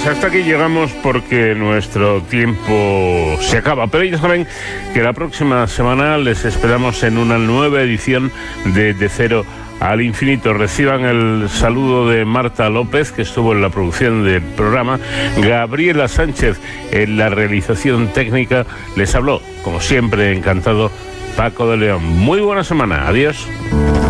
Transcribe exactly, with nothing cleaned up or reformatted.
pues hasta aquí llegamos porque nuestro tiempo se acaba. Pero ya saben que la próxima semana les esperamos en una nueva edición de De Cero al Infinito. Reciban el saludo de Marta López, que estuvo en la producción del programa. Gabriela Sánchez en la realización técnica. Les habló, como siempre, encantado, Paco de León. Muy buena semana. Adiós.